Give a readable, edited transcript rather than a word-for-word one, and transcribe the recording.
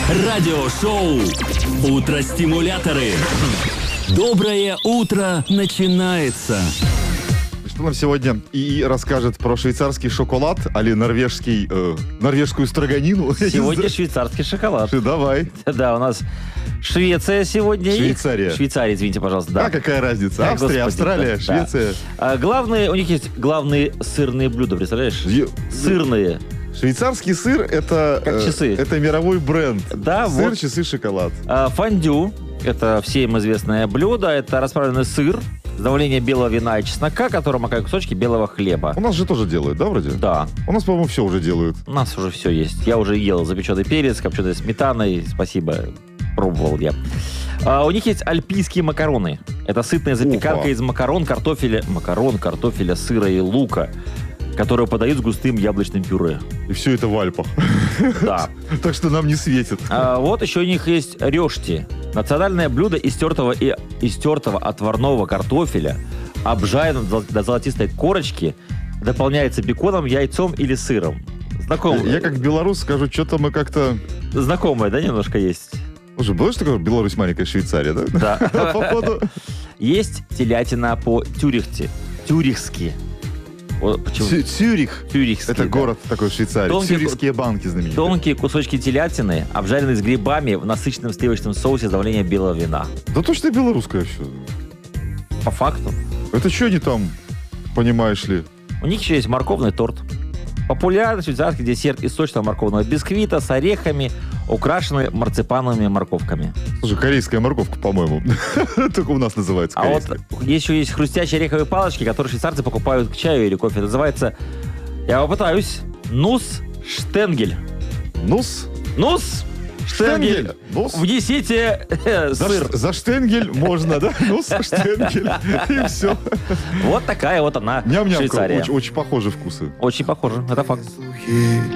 Радиошоу «Утро-стимуляторы». Доброе утро начинается. Что нам сегодня ИИ расскажет про швейцарский шоколад, али норвежскую строганину? Сегодня швейцарский шоколад. Давай. Да, у нас Швеция сегодня. Швейцария. Швейцария, извините, пожалуйста. Да, какая разница? Да, Австрия, господи, Австралия, да. Швеция. Главные, у них есть главные сырные блюда, представляешь? Сырные. Швейцарский сыр это, Как часы. Это мировой бренд. Да, сыр, вот. часы, шоколад. Фондю. Это всем известное блюдо. Это расправленный сыр с добавлением белого вина и чеснока, который макают кусочки белого хлеба. У нас же тоже делают, да, вроде? Да. У нас, по-моему, все уже делают. У нас уже все есть. Я уже ел запеченный перец, копченой сметаной. Спасибо. Пробовал я. У них есть альпийские макароны. Это сытная запеканка из макарон, картофеля, сыра и лука, которую подают с густым яблочным пюре. И все это в Альпах. Да. Так что нам не светит. Вот еще у них есть рёшти. Национальное блюдо из тертого отварного картофеля, обжаренного до золотистой корочки, дополняется беконом, яйцом или сыром. Знакомое. Я как белорус скажу, что-то мы как-то... Знакомое, да, немножко есть? Слушай, было что такое Беларусь маленькая Швейцария, да? Да. Походу. Есть телятина по-тюрихски. Цюрих. Тюрихский, Это да. город такой в Швейцарии. Цюрихские банки знаменитые. Тонкие кусочки телятины, обжаренные с грибами в насыщенном сливочном соусе с добавлением белого вина. Да точно белорусская все. По факту. Это что они там, понимаешь ли? У них еще есть морковный торт. Популярный швейцарский десерт из сочного морковного бисквита с орехами, украшенный марципановыми морковками. Слушай, корейская морковка, по-моему. Только у нас называется корейская. А вот еще есть хрустящие ореховые палочки, которые швейцарцы покупают к чаю или кофе. Называется, я попытаюсь, нус-штенгель. Штенгель. Внесите сыр. За штенгель можно, да? Штенгель. И все. Вот такая вот она, Ням-нямка. Швейцария. Очень похожи вкусы. Очень похоже, это факт.